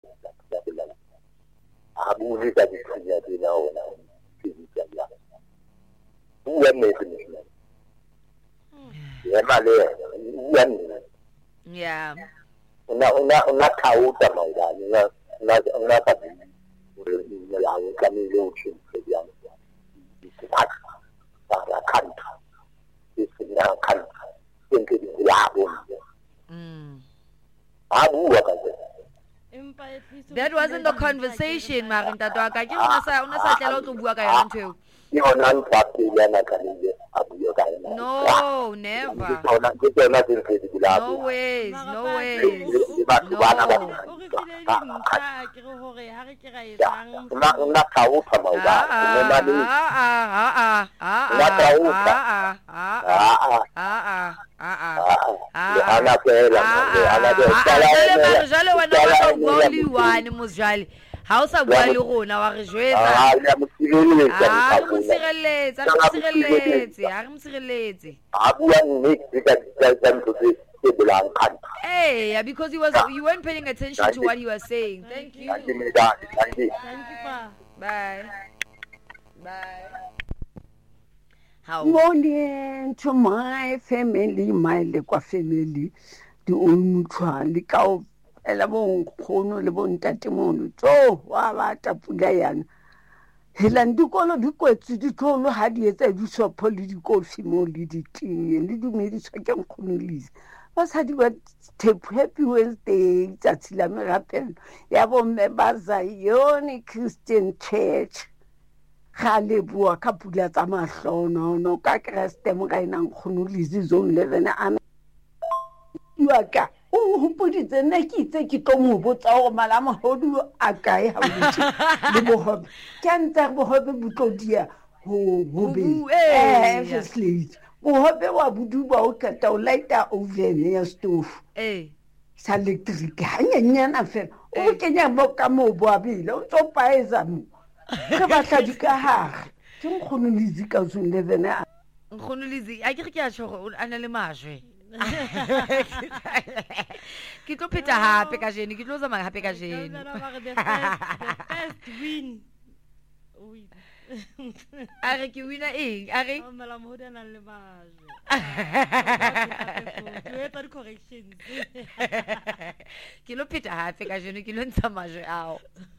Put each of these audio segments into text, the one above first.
Abu ni da kanya dina wala kizikalla wanne ne ya male wanne Yeah. una kawo da mai da na ka ni ya kan ni lokacin da ya ta kanta ina kan in ke ya abu abu wa ka That wasn't the conversation, Marinta Dwaka. Give us a tell to work I want to. You're not happy, No, never. No ways, no ways. How sa bua le rona wa re jwetsa Sireletse Hey, because you weren't paying attention to what he was saying. Thank you. Thank you, Pa. Bye. How? Morning to my family, my Lekwa family, the Onutwa, Likao, Elabon, Kono, Lebon Tatimon, so, Wata Pudayan. Helandukolo dukwetsi di tolo ha di etsa di so political simolidity and di me di tsakeng khonolisi basadi ba happy Wednesday tsatsi la merapelo ya bo membaza yone Christian Church ga le bua ka pula tsa mahlono no ka Kriste mo ka inang khonolisi zone 11 a yuaka o hopoditse nna ke itse ke tlo mo botsa go malama hodu a kae ha botse le bohobe ke ntse bohobe butlodia ho be obviously bohobe wa buduba o kata o lighter oven ya stove sa electric hanyanyana fela o kenya mo ka mo bo abile o tsopaeza mo ke batla di ka hare ke nkgonolizi ka zone 11 nkgonolizi a ke a tsho ana le majwe ke tlo pheta hape ka jene ke tlo tsamaya hape ka jene the first win are ke wina eng are malamohodi ana le majwe to corrections ke lo pheta hape ka jene ke lo ntsha majwe ao.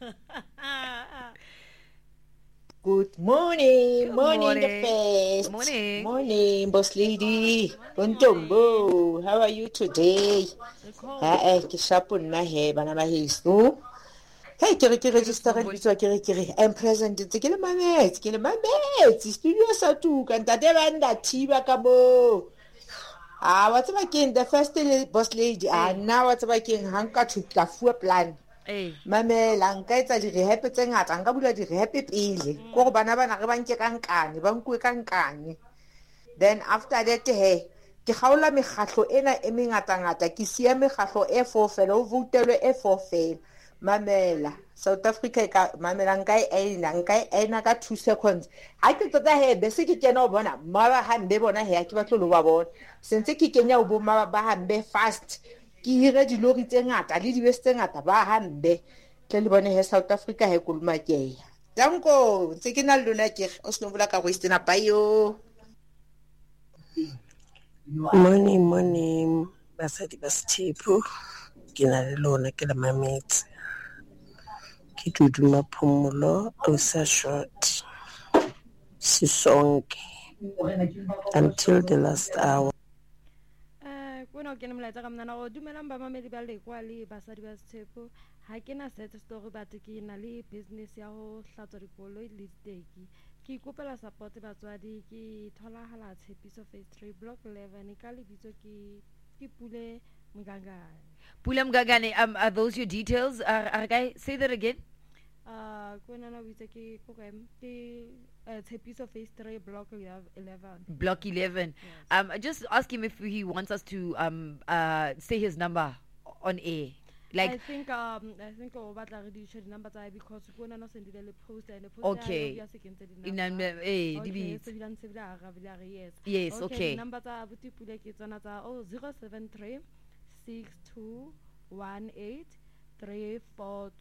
Good morning. Good morning, morning. the first. Morning. Morning, boss lady. Bontombo, how are you today? Ke shapo nna he bana ba heso. Hey, ke register ke I'm present ke le mametse studio sa tu ka ntate ba nda thiba ka mo. What's about the first boss lady? Now what's about hanka thutla fuwa plan. Mamela nka etsa di rehab tse ngata nka bula di rehab pele go bana re banke kankane ba nkwe kankane then after that ke gaola megahlo ena e mengata ngata ke sia megahlo e fofela o votelwe e fofela mamela South Africa ka mamela nka ena ka 2 seconds ha ke tsotsa be se ke kena o bona mara hambe bona ke batlo lo ba bona sentse ke kenya o bo ba hambe fast ke hira di lori tse ngata le di bese tse ngata ba hambe tle le bone South Africa kulmakeya danko tse ke na lona ke o se no bula ka go istena pa yo. Morning basadi ba Sithepho ke na le lona ke la mametse ke duduma phomolo o sa short sisonke until the last hour. Kuna ke nemlaetsa ka mnana go dumelang ba mamedi ba lekwa le basadi ba Sithepho ha ke na set story but ke na le business ya go hlatswa dikoloi le diteki ke ikopela support batswadi ke tholahala Tshepiso phase 3 block 11 ka lebitso ke Pule Mgagane. Are those your details? Are guy say that again? Kuna na bitse ke Tshepiso phase 3 block 11. Block 11. Yes. Just ask him if he wants us to say his number on air. Like I think o batla re di share number tsa because kuna no sendile le post and the post okay. ya sekentse di In number okay, so bilang se bila ga yes yes okay number tsa Abuti Pule ke tsona tsa 073 6218